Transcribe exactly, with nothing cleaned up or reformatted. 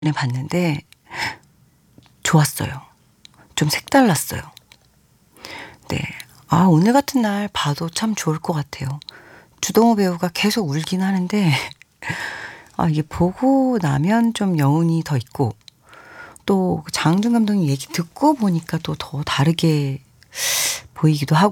네 봤는데 좋았어요. 좀 색달랐어요. 네. 아 오늘 같은 날 봐도 참 좋을 것 같아요. 주동호 배우가 계속 울긴 하는데 아 이게 보고 나면 좀 여운이 더 있고 또 장항준 감독님 얘기 듣고 보니까 또 더 다르게 보이기도 하고